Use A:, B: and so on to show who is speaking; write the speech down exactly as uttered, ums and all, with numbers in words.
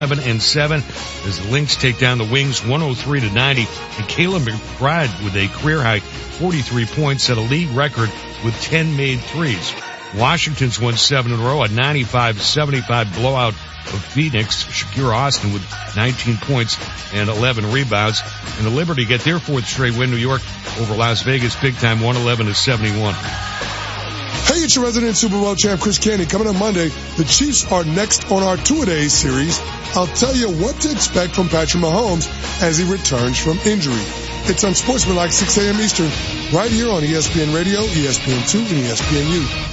A: and seven as the Lynx take down the Wings one oh three to ninety. And Caleb McBride with a career high forty-three points, set a league record with ten made threes. Washington's won seven in a row, a ninety-five seventy-five blowout of Phoenix. Shakira Austin with nineteen points and eleven rebounds. And the Liberty get their fourth straight win, New York over Las Vegas, big time, one eleven to seventy-one.
B: Hey, it's your resident Super Bowl champ, Chris Candy. Coming up Monday, the Chiefs are next on our two-a-days series. I'll tell you what to expect from Patrick Mahomes as he returns from injury. It's Unsportsmanlike, six a.m. Eastern, right here on E S P N Radio, E S P N two, and E S P N U.